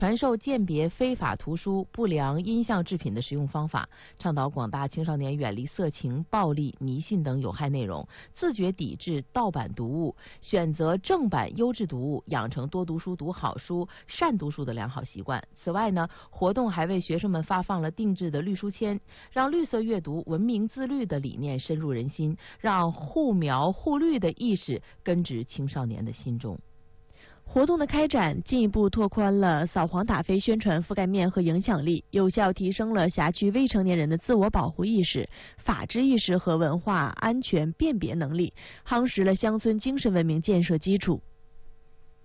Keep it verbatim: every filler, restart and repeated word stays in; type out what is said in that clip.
传授鉴别非法图书、不良音像制品的实用方法，倡导广大青少年远离色情、暴力、迷信等有害内容，自觉抵制盗版读物，选择正版优质读物，养成多读书、读好书、善读书的良好习惯。此外呢，活动还为学生们发放了定制的绿书签，让绿色阅读、文明自律的理念深入人心，让护苗护绿的意识根植青少年的心中。 活动的开展进一步拓宽了扫黄打非宣传覆盖面和影响力，有效提升了辖区未成年人的自我保护意识、法治意识和文化安全辨别能力，夯实了乡村精神文明建设基础。